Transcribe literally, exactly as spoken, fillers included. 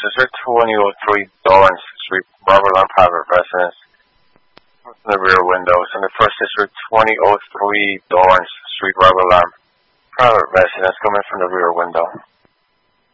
District twenty oh three, Lawrence Street, Robert Alarm Private Residence. From the rear windows. In the First District twenty oh three, Lawrence Street, Robert Alarm Private Residence. Coming from the rear window.